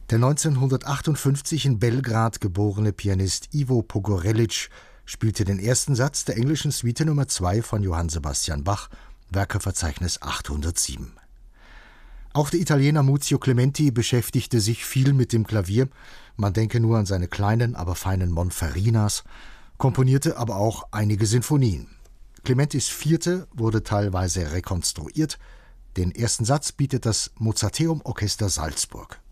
Der 1958 in Belgrad geborene Pianist Ivo Pogorelic spielte den ersten Satz der englischen Suite Nr. 2 von Johann Sebastian Bach, Werkeverzeichnis 807. Auch der Italiener Muzio Clementi beschäftigte sich viel mit dem Klavier, man denke nur an seine kleinen, aber feinen Monferinas, komponierte aber auch einige Sinfonien. Clementis Vierte wurde teilweise rekonstruiert, den ersten Satz bietet das Mozarteum Orchester Salzburg.